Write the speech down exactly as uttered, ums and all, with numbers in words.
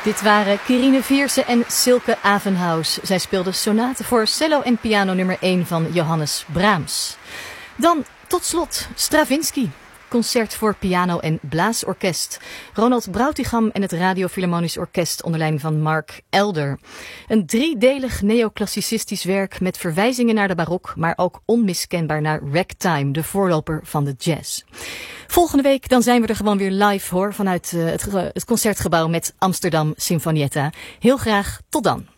Dit waren Quirine Viersen en Silke Avenhaus. Zij speelden sonate voor cello en piano nummer één van Johannes Brahms. Dan tot slot Stravinsky. Concert voor piano en blaasorkest. Ronald Brautigam en het Radio Philharmonisch Orkest onder leiding van Mark Elder. Een driedelig neoclassicistisch werk met verwijzingen naar de barok, maar ook onmiskenbaar naar ragtime, de voorloper van de jazz. Volgende week dan zijn we er gewoon weer live hoor, vanuit uh, het, uh, het Concertgebouw met Amsterdam Sinfonietta. Heel graag tot dan.